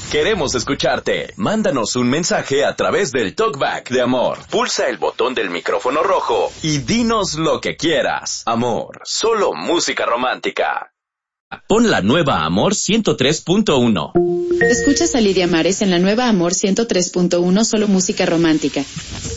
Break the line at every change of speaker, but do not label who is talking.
Queremos escucharte. Mándanos un mensaje a través del Talkback de Amor. Pulsa el botón del micrófono rojo y dinos lo que quieras. Amor, solo música romántica. Pon la nueva Amor 103.1.
Escuchas a Lidia Mares en la nueva Amor 103.1, solo música romántica.